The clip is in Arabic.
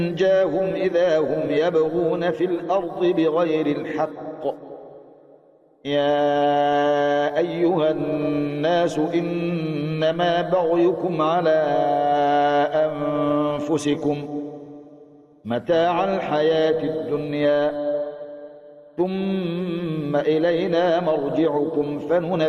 جاءهم إذا هم يبغون في الأرض بغير الحق. يا أيها الناس إنما بغيكم على أنفسكم متاع الحياة الدنيا ثم إلينا مرجعكم فننبئكم